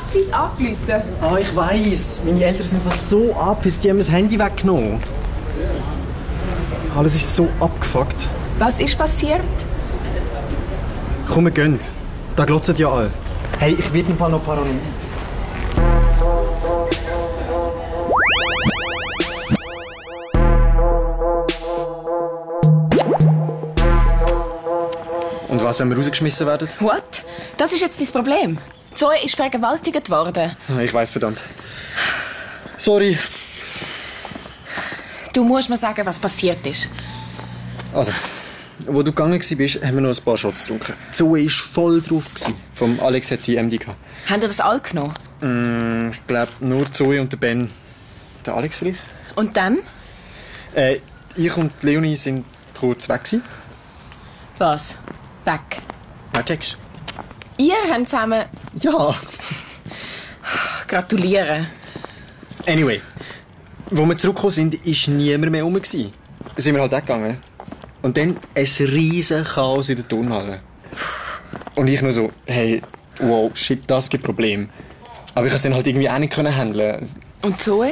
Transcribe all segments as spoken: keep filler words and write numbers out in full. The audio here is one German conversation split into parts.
ganze Zeit angerufen. Ah, ich weiss. Meine Eltern sind fast so abgepisst, die haben das Handy weggenommen. Alles ist so abgefuckt. Was ist passiert? Komm, wir gehen. Da glotzen ja alle. Hey, ich werde im Fall noch paranoid. Und was, wenn wir rausgeschmissen werden? What? Das ist jetzt dein Problem. Zoe ist vergewaltigt worden. Ich weiss, verdammt. Sorry. Du musst mir sagen, was passiert ist. Also, wo du gegangen bist, haben wir noch ein paar Shots getrunken. Zoe war voll drauf. Vom Alex hat sie M D gehabt. Haben ihr das all genommen? Mm, ich glaube, nur Zoe und der Ben. Der Alex vielleicht? Und dann? Äh, ich und Leonie sind kurz weg gewesen. Was? Weg? Ja, checkst. Ihr habt zusammen... Ja. Gratuliere. Anyway, wo wir zurückgekommen sind, war niemand mehr rum. Dann sind wir halt weggegangen. Und dann ein riesen Chaos in der Turnhalle. Und ich nur so, hey, wow, shit, das gibt Probleme. Aber ich konnte es dann halt irgendwie auch nicht handeln. Und Zoe?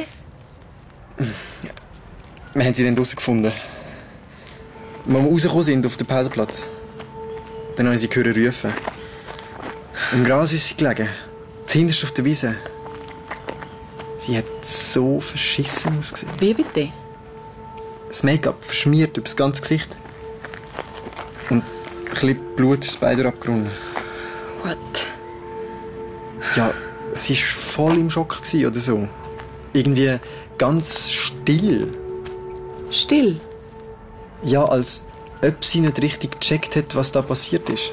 Wir haben sie dann draussen gefunden. Als wir rausgekommen sind auf den Pausenplatz, dann habe ich sie gehört rufen. Im Gras ist sie gelegen, zuhinterst auf der Wiese. Sie hat so verschissen ausgesehen. Wie bitte? Das Make-up verschmiert über das ganze Gesicht. Und ein bisschen Blut ist beide abgerungen. What? Ja, sie war voll im Schock oder so. Irgendwie ganz still. Still? Ja, als ob sie nicht richtig gecheckt hat, was da passiert ist.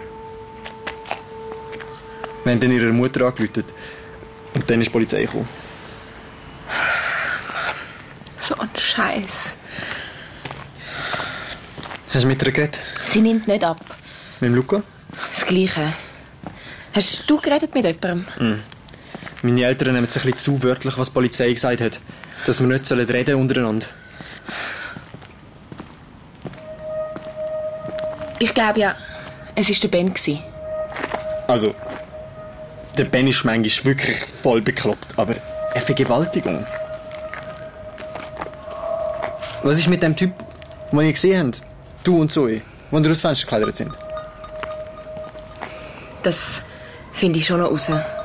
Wir haben dann ihrer Mutter angerufen. Und dann ist die Polizei gekommen. So ein Scheiß. Hast du mit ihr geredet? Sie nimmt nicht ab. Mit dem Luca? Das Gleiche. Hast du geredet mit jemandem? Mm. Meine Eltern nehmen es ein bisschen zu wörtlich, was die Polizei gesagt hat. Dass wir nicht reden untereinander. Ich glaube ja, es war der Ben. Also, der Ben ist manchmal wirklich voll bekloppt, aber eine Vergewaltigung. Was ist mit dem Typ, den ihr gesehen habt? Du und Zoe, die ihr aus Fenster geklettert sind? Das finde ich schon noch raus.